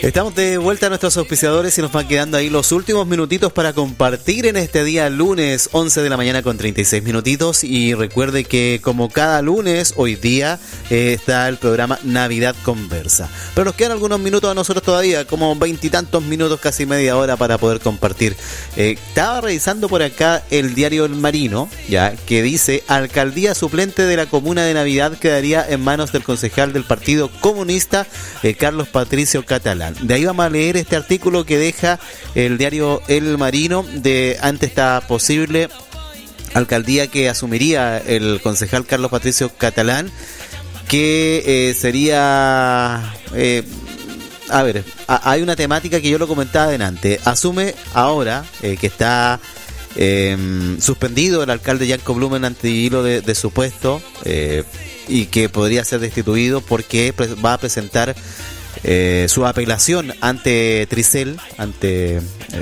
Estamos de vuelta a nuestros auspiciadores y nos van quedando ahí los últimos minutitos para compartir en este día lunes 11 de la mañana con 36 minutitos. Y recuerde que como cada lunes, hoy día está el programa Navidad Conversa. Pero nos quedan algunos minutos a nosotros todavía, como 20 y tantos minutos, casi media hora para poder compartir. Estaba revisando por acá el diario El Marino, ya que dice: alcaldía suplente de la comuna de Navidad quedaría en manos del concejal del Partido Comunista, Carlos Patricio Catalán. De ahí vamos a leer este artículo que deja el diario El Marino ante esta posible alcaldía que asumiría el concejal Carlos Patricio Catalán, que sería... hay una temática que yo lo comentaba adelante. Asume ahora que está suspendido el alcalde Yanko Blumen ante hilo de su puesto, y que podría ser destituido porque va a presentar su apelación ante Tricel, ante